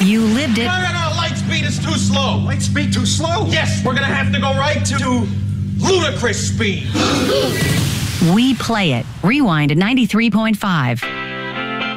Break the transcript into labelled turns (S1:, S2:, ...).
S1: You lived it.
S2: No. Light speed is too slow.
S3: Light speed too slow?
S2: Yes, we're gonna have to go right to ludicrous speed.
S1: We play it. Rewind at 93.5.